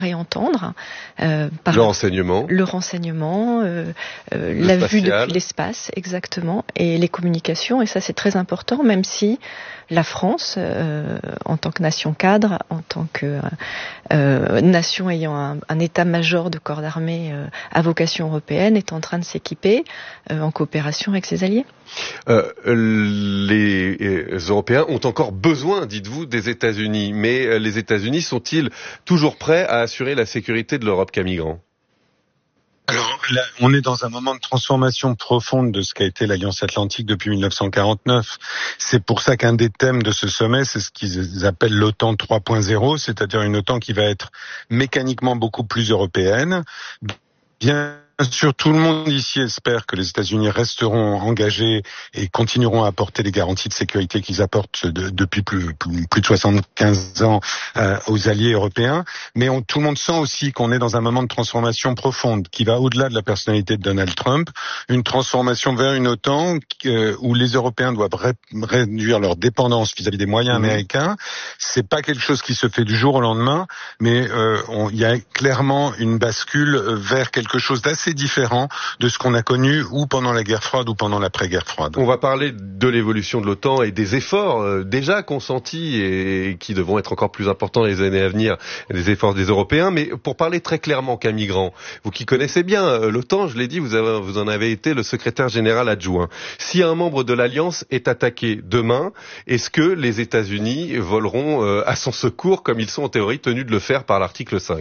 et entendre le renseignement, la vue depuis l'espace, exactement, et les communications, et ça c'est très important, même si la France, en tant que nation cadre, en tant que nation ayant un état-major de corps d'armée à vocation européenne, est en train de s'équiper en coopération avec ses alliés. Les Européens ont encore besoin, dites-vous, des États-Unis, mais les États-Unis sont-ils toujours prêts à assurer la sécurité de l'Europe qu'à-migrants ? Alors là, on est dans un moment de transformation profonde de ce qu'a été l'Alliance Atlantique depuis 1949. C'est pour ça qu'un des thèmes de ce sommet, c'est ce qu'ils appellent l'OTAN 3.0, c'est-à-dire une OTAN qui va être mécaniquement beaucoup plus européenne. Bien sûr, tout le monde ici espère que les États-Unis resteront engagés et continueront à apporter les garanties de sécurité qu'ils apportent depuis plus de 75 ans aux alliés européens. Mais tout le monde sent aussi qu'on est dans un moment de transformation profonde qui va au-delà de la personnalité de Donald Trump, une transformation vers une OTAN où les Européens doivent réduire leur dépendance vis-à-vis des moyens américains. C'est pas quelque chose qui se fait du jour au lendemain, mais il y a clairement une bascule vers quelque chose d'assez différent de ce qu'on a connu ou pendant la guerre froide ou pendant l'après-guerre froide. On va parler de l'évolution de l'OTAN et des efforts déjà consentis et qui devront être encore plus importants dans les années à venir, des efforts des Européens. Mais pour parler très clairement qu'un migrant, vous qui connaissez bien l'OTAN, je l'ai dit, vous en avez été le secrétaire général adjoint. Si un membre de l'Alliance est attaqué demain, est-ce que les États-Unis voleront à son secours comme ils sont en théorie tenus de le faire par l'article 5 ?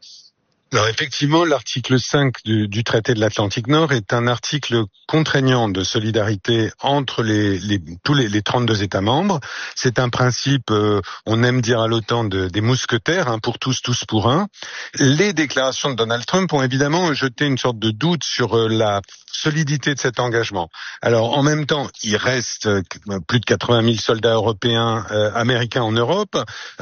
Alors effectivement, l'article 5 du traité de l'Atlantique Nord est un article contraignant de solidarité entre tous les 32 États membres. C'est un principe, on aime dire à l'OTAN, des mousquetaires, hein, pour tous, tous pour un. Les déclarations de Donald Trump ont évidemment jeté une sorte de doute sur la solidité de cet engagement. Alors en même temps, il reste plus de 80 000 soldats européens, américains en Europe.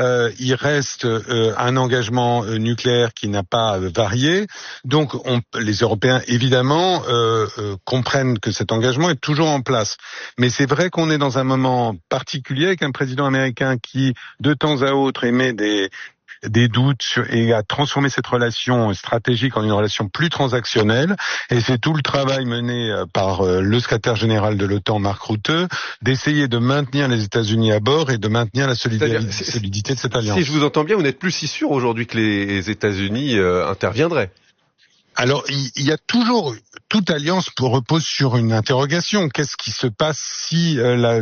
Il reste un engagement nucléaire qui n'a pas varié. Donc les Européens évidemment comprennent que cet engagement est toujours en place. Mais c'est vrai qu'on est dans un moment particulier avec un président américain qui de temps à autre émet des doutes et a transformé cette relation stratégique en une relation plus transactionnelle. Et c'est tout le travail mené par le secrétaire général de l'OTAN, Mark Rutte, d'essayer de maintenir les États-Unis à bord et de maintenir la solidité de cette alliance. Si je vous entends bien, vous n'êtes plus si sûr aujourd'hui que les États-Unis interviendraient. Alors, il y a toujours, toute alliance repose sur une interrogation. Qu'est-ce qui se passe si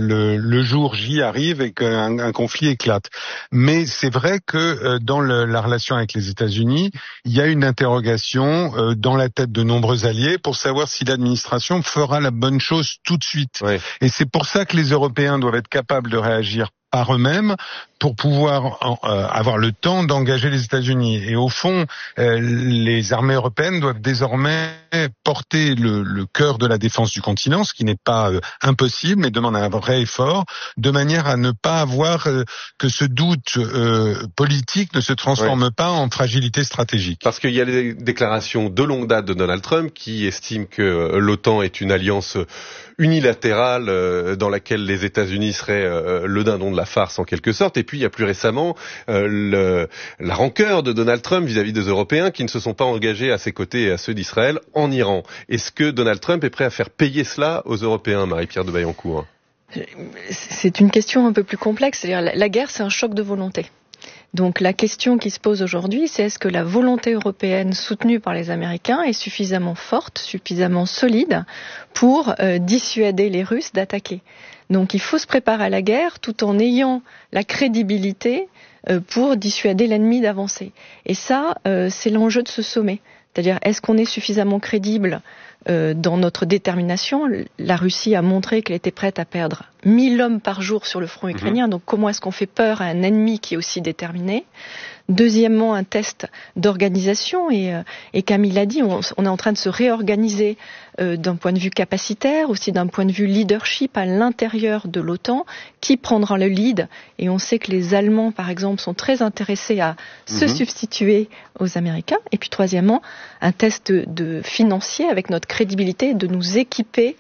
le jour J arrive et qu'un conflit éclate? Mais c'est vrai que dans la relation avec les États-Unis, il y a une interrogation dans la tête de nombreux alliés pour savoir si l'administration fera la bonne chose tout de suite. Ouais. Et c'est pour ça que les Européens doivent être capables de réagir par eux-mêmes pour pouvoir avoir le temps d'engager les États-Unis. Et au fond, les armées européennes doivent désormais porter le cœur de la défense du continent, ce qui n'est pas impossible, mais demande un vrai effort, de manière à ne pas avoir que ce doute politique ne se transforme pas en fragilité stratégique. Parce qu'il y a les déclarations de longue date de Donald Trump qui estime que l'OTAN est une alliance unilatérale dans laquelle les États-Unis seraient le dindon de la farce en quelque sorte. Et puis il y a plus récemment la rancœur de Donald Trump vis-à-vis des Européens qui ne se sont pas engagés à ses côtés et à ceux d'Israël en Iran. Est-ce que Donald Trump est prêt à faire payer cela aux Européens, Marie-Pierre de Baillencourt ? C'est une question un peu plus complexe. C'est-à-dire la guerre, c'est un choc de volonté. Donc la question qui se pose aujourd'hui, c'est est-ce que la volonté européenne soutenue par les Américains est suffisamment forte, suffisamment solide pour dissuader les Russes d'attaquer. Donc il faut se préparer à la guerre tout en ayant la crédibilité pour dissuader l'ennemi d'avancer. Et ça, c'est l'enjeu de ce sommet. C'est-à-dire, est-ce qu'on est suffisamment crédible dans notre détermination? La Russie a montré qu'elle était prête à perdre 1000 hommes par jour sur le front ukrainien. Donc comment est-ce qu'on fait peur à un ennemi qui est aussi déterminé? Deuxièmement, un test d'organisation. Et Camille l'a dit, on est en train de se réorganiser d'un point de vue capacitaire, aussi d'un point de vue leadership à l'intérieur de l'OTAN. Qui prendra le lead? Et on sait que les Allemands, par exemple, sont très intéressés à se substituer aux Américains. Et puis troisièmement, un test de financier avec notre crédibilité, de nous équiper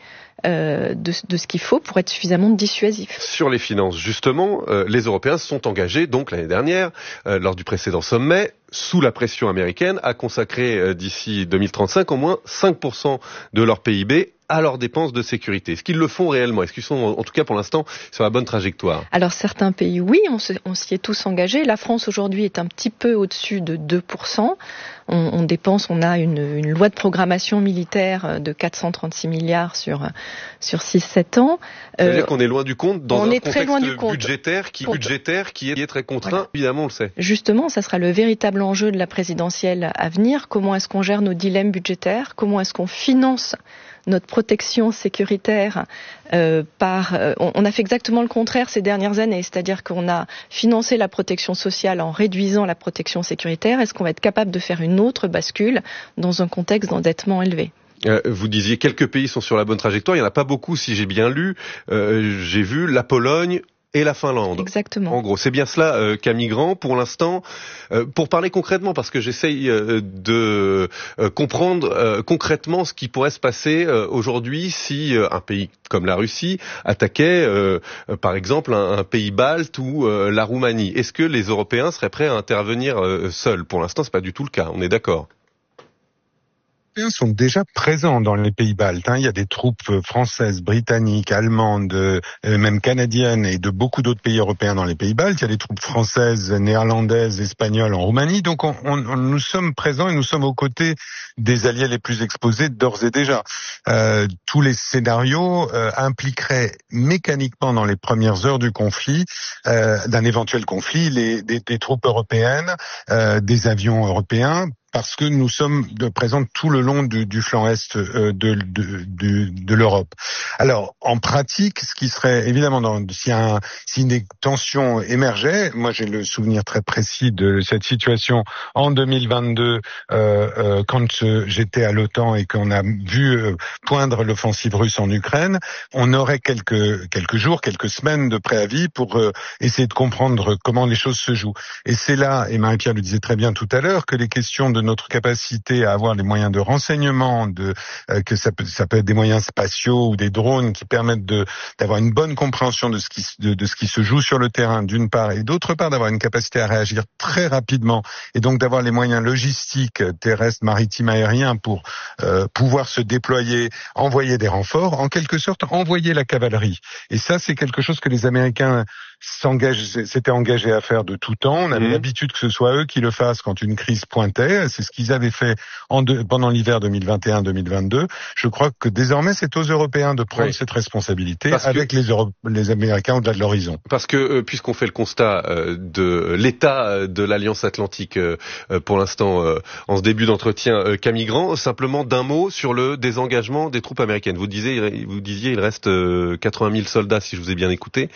de ce qu'il faut pour être suffisamment dissuasif. Sur les finances, justement, les Européens se sont engagés, donc l'année dernière, lors du précédent sommet, sous la pression américaine, à consacrer d'ici 2035 au moins 5% de leur PIB à leurs dépenses de sécurité. Est-ce qu'ils le font réellement? Est-ce qu'ils sont, en tout cas pour l'instant, sur la bonne trajectoire? Alors certains pays, oui, on s'y est tous engagés. La France aujourd'hui est un petit peu au-dessus de 2%. On dépense, on a une loi de programmation militaire de 436 milliards sur 6-7 ans. Ça veut dire qu'on est loin du compte dans un contexte budgétaire qui est très contraint, voilà. Évidemment on le sait. Justement, ça sera le véritable enjeu de la présidentielle à venir. Comment est-ce qu'on gère nos dilemmes budgétaires? Comment est-ce qu'on finance notre protection sécuritaire on a fait exactement le contraire ces dernières années, c'est-à-dire qu'on a financé la protection sociale en réduisant la protection sécuritaire. Est-ce qu'on va être capable de faire une autre bascule dans un contexte d'endettement élevé? Vous disiez quelques pays sont sur la bonne trajectoire, il n'y en a pas beaucoup si j'ai bien lu. J'ai vu la Pologne et la Finlande. Exactement. En gros, c'est bien cela, Camille Grand, pour l'instant. Pour parler concrètement, parce que j'essaye de comprendre concrètement ce qui pourrait se passer aujourd'hui si un pays comme la Russie attaquait, par exemple, un pays balte ou la Roumanie. Est-ce que les Européens seraient prêts à intervenir seuls? Pour l'instant, c'est pas du tout le cas, on est d'accord. Sont déjà présents dans les pays baltes. Il y a des troupes françaises, britanniques, allemandes, même canadiennes et de beaucoup d'autres pays européens dans les pays baltes. Il y a des troupes françaises, néerlandaises, espagnoles en Roumanie. Donc nous sommes présents et nous sommes aux côtés des alliés les plus exposés d'ores et déjà. Tous les scénarios impliqueraient mécaniquement dans les premières heures du conflit, d'un éventuel conflit, des troupes européennes, des avions européens, parce que nous sommes présents tout le long du flanc est de l'Europe. Alors, en pratique, ce qui serait évidemment si des tensions émergeaient, moi j'ai le souvenir très précis de cette situation en 2022 quand j'étais à l'OTAN et qu'on a vu poindre l'offensive russe en Ukraine, on aurait quelques jours, quelques semaines de préavis pour essayer de comprendre comment les choses se jouent. Et c'est là, et Marie-Pierre le disait très bien tout à l'heure, que les questions de notre capacité à avoir les moyens de renseignement, que ça peut être des moyens spatiaux ou des drones qui permettent d'avoir une bonne compréhension de ce qui se joue sur le terrain d'une part, et d'autre part d'avoir une capacité à réagir très rapidement et donc d'avoir les moyens logistiques terrestres, maritimes, aériens pour pouvoir se déployer, envoyer des renforts, en quelque sorte envoyer la cavalerie. Et ça, c'est quelque chose que les Américains s'étaient engagés à faire de tout temps. On avait l'habitude que ce soit eux qui le fassent quand une crise pointait. C'est ce qu'ils avaient fait pendant l'hiver 2021-2022. Je crois que désormais, c'est aux Européens de prendre cette responsabilité avec les Américains au-delà de l'horizon. Parce que, puisqu'on fait le constat de l'état de l'Alliance Atlantique pour l'instant en ce début d'entretien, Camille Grand, simplement d'un mot sur le désengagement des troupes américaines. Vous disiez il reste 80 000 soldats, si je vous ai bien écouté.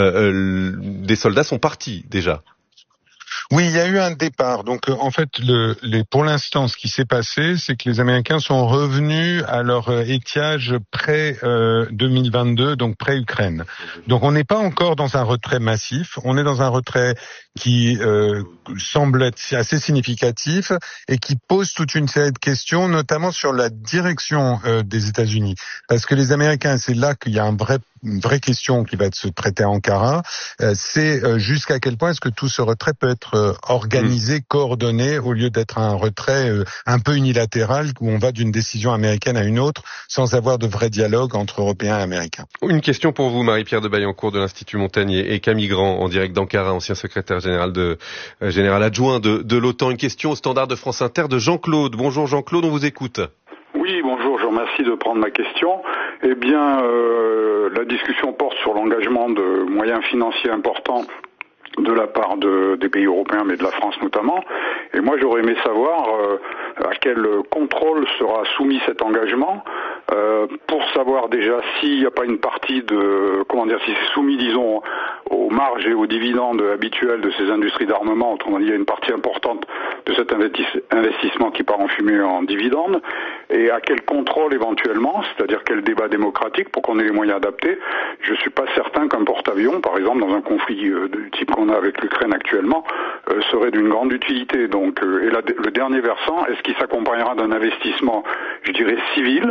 Des soldats sont partis déjà. Oui, il y a eu un départ. Donc, en fait, pour l'instant, ce qui s'est passé, c'est que les Américains sont revenus à leur étiage pré-2022, donc pré-Ukraine. Donc, on n'est pas encore dans un retrait massif. On est dans un retrait qui semble être assez significatif et qui pose toute une série de questions, notamment sur la direction des États-Unis. Parce que les Américains, c'est là qu'il y a une vraie question qui va se traiter à Ankara, c'est jusqu'à quel point est-ce que tout ce retrait peut être organisé, coordonné, au lieu d'être un retrait un peu unilatéral où on va d'une décision américaine à une autre sans avoir de vrai dialogue entre Européens et Américains. Une question pour vous, Marie-Pierre de Baillancourt de l'Institut Montagnier et Camille Grand en direct d'Ankara, ancien secrétaire général adjoint de l'OTAN. Une question au standard de France Inter de Jean-Claude. Bonjour Jean-Claude, on vous écoute. Oui, bonjour, je vous remercie de prendre ma question. Eh bien, la discussion porte sur l'engagement de moyens financiers importants de la part des pays européens, mais de la France notamment. Et moi, j'aurais aimé savoir à quel contrôle sera soumis cet engagement, pour savoir déjà s'il n'y a pas une partie si c'est soumis, disons, aux marges et aux dividendes habituels de ces industries d'armement. Autrement dit, il y a une partie importante de cet investissement qui part en fumée en dividendes, et à quel contrôle éventuellement, c'est-à-dire quel débat démocratique pour qu'on ait les moyens adaptés. Je suis pas certain qu'un porte-avions, par exemple, dans un conflit du type qu'on a avec l'Ukraine actuellement, serait d'une grande utilité. Donc, et le dernier versant, est-ce qu'il s'accompagnera d'un investissement, je dirais, civil,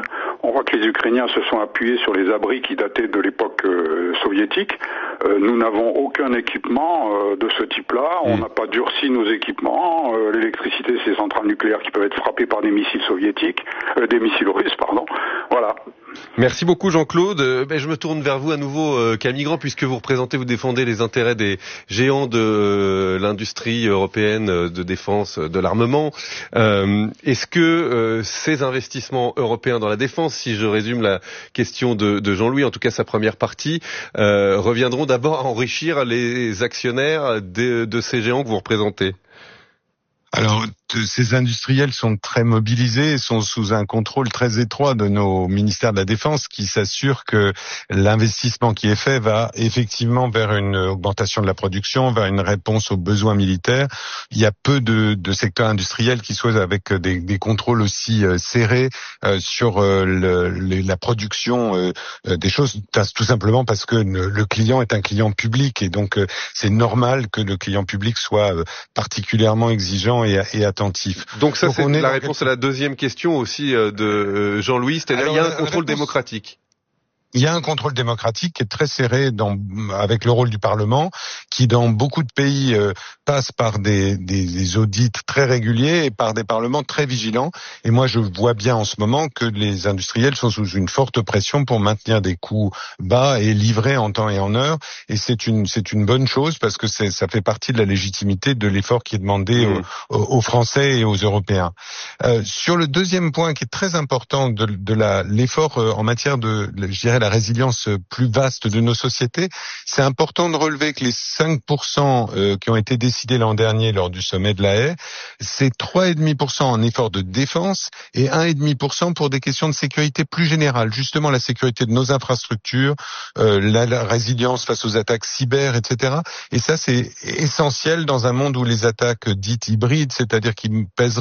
On voit que les Ukrainiens se sont appuyés sur les abris qui dataient de l'époque soviétique. Nous n'avons aucun équipement de ce type-là. On n'a pas durci nos équipements. L'électricité, c'est des centrales nucléaires qui peuvent être frappées par des missiles soviétiques, des missiles russes, pardon. Voilà. Merci beaucoup Jean-Claude. Je me tourne vers vous à nouveau, Camille Grand, puisque vous défendez les intérêts des géants de l'industrie européenne de défense, de l'armement. Est-ce que ces investissements européens dans la défense, si je résume la question de Jean-Louis, en tout cas sa première partie, reviendront d'abord à enrichir les actionnaires de ces géants que vous représentez ? Alors, ces industriels sont très mobilisés, sont sous un contrôle très étroit de nos ministères de la Défense qui s'assurent que l'investissement qui est fait va effectivement vers une augmentation de la production, vers une réponse aux besoins militaires. Il y a peu de secteurs industriels qui soient avec des contrôles aussi serrés sur la production des choses, tout simplement parce que le client est un client public et donc c'est normal que le client public soit particulièrement exigeant et attentif. Donc ça, c'est la réponse à la deuxième question aussi de Jean-Louis, c'est-à-dire il y a un contrôle démocratique. Il y a un contrôle démocratique qui est très serré avec le rôle du Parlement, qui dans beaucoup de pays passe par des audits très réguliers et par des parlements très vigilants. Et moi, je vois bien en ce moment que les industriels sont sous une forte pression pour maintenir des coûts bas et livrer en temps et en heure. Et c'est une bonne chose parce que ça fait partie de la légitimité de l'effort qui est demandé aux Français et aux Européens. Sur le deuxième point qui est très important de l'effort en matière de, je dirais, la résilience plus vaste de nos sociétés, c'est important de relever que les 5% qui ont été décidés l'an dernier lors du sommet de La Haye, c'est 3,5% en effort de défense et 1,5% pour des questions de sécurité plus générales, justement la sécurité de nos infrastructures, la résilience face aux attaques cyber, etc. Et ça, c'est essentiel dans un monde où les attaques dites hybrides, c'est-à-dire qui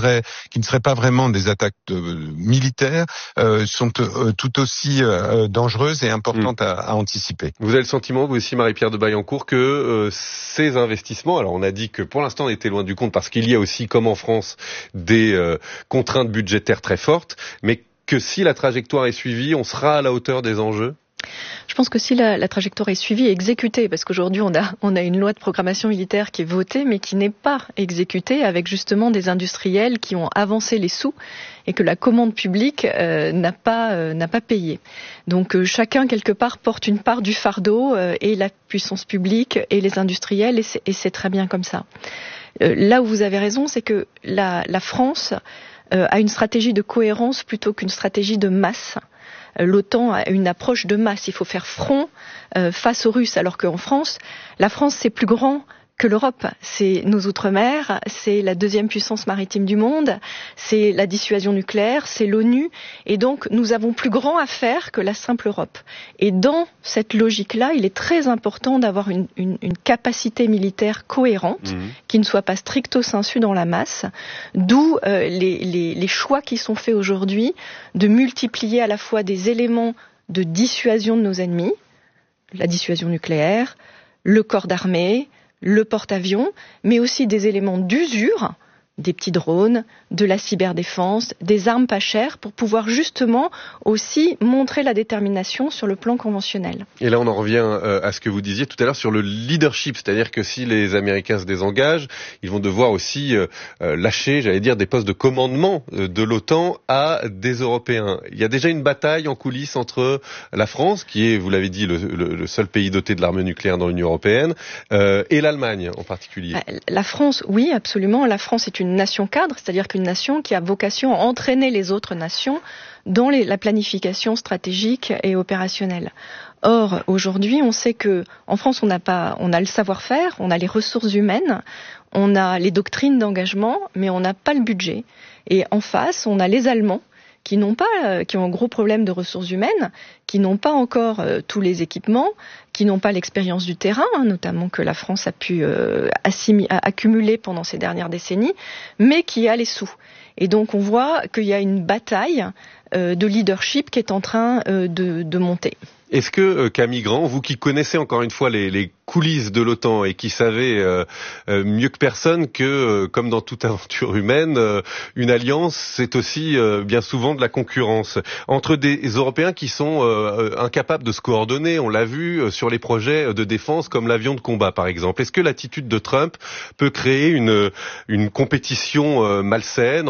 ne seraient pas vraiment des attaques militaires, sont tout aussi dangereuses et importante à anticiper. Vous avez le sentiment, vous aussi, Marie-Pierre de Baillencourt, que ces investissements, alors on a dit que pour l'instant on était loin du compte parce qu'il y a aussi, comme en France, des contraintes budgétaires très fortes, mais que si la trajectoire est suivie, on sera à la hauteur des enjeux ? Je pense que si la trajectoire est suivie et exécutée, parce qu'aujourd'hui on a une loi de programmation militaire qui est votée mais qui n'est pas exécutée, avec justement des industriels qui ont avancé les sous et que la commande publique n'a pas payé. Donc chacun quelque part porte une part du fardeau, et la puissance publique et les industriels, et c'est très bien comme ça. Là où vous avez raison, c'est que la France a une stratégie de cohérence plutôt qu'une stratégie de masse. L'OTAN a une approche de masse. Il faut faire front face aux Russes, alors qu'en France, la France, c'est plus grand que l'Europe. C'est nos outre-mer, c'est la deuxième puissance maritime du monde, c'est la dissuasion nucléaire, c'est l'ONU. Et donc, nous avons plus grand à faire que la simple Europe. Et dans cette logique-là, il est très important d'avoir une capacité militaire cohérente, qui ne soit pas stricto sensu dans la masse, d'où les choix qui sont faits aujourd'hui de multiplier à la fois des éléments de dissuasion de nos ennemis, la dissuasion nucléaire, le corps d'armée, le porte-avions, mais aussi des éléments d'usure, des petits drones, de la cyberdéfense, des armes pas chères, pour pouvoir justement aussi montrer la détermination sur le plan conventionnel. Et là, on en revient à ce que vous disiez tout à l'heure sur le leadership, c'est-à-dire que si les Américains se désengagent, ils vont devoir aussi lâcher, j'allais dire, des postes de commandement de l'OTAN à des Européens. Il y a déjà une bataille en coulisses entre la France, qui est, vous l'avez dit, le seul pays doté de l'arme nucléaire dans l'Union européenne, et l'Allemagne en particulier. La France, oui, absolument. La France est une nation cadre, c'est-à-dire qu'une nation qui a vocation à entraîner les autres nations dans la planification stratégique et opérationnelle. Or, aujourd'hui, on sait que en France, on a le savoir-faire, on a les ressources humaines, on a les doctrines d'engagement, mais on n'a pas le budget. Et en face, on a les Allemands qui ont un gros problème de ressources humaines, qui n'ont pas encore tous les équipements, qui n'ont pas l'expérience du terrain, notamment que la France a pu accumuler pendant ces dernières décennies, mais qui a les sous. Et donc on voit qu'il y a une bataille de leadership qui est en train de monter. Est-ce que, Camille Grand, vous qui connaissez encore une fois les coulisses de l'OTAN et qui savez mieux que personne que, comme dans toute aventure humaine, une alliance, c'est aussi bien souvent de la concurrence entre des Européens qui sont incapables de se coordonner, on l'a vu, sur les projets de défense comme l'avion de combat par exemple. Est-ce que l'attitude de Trump peut créer une compétition malsaine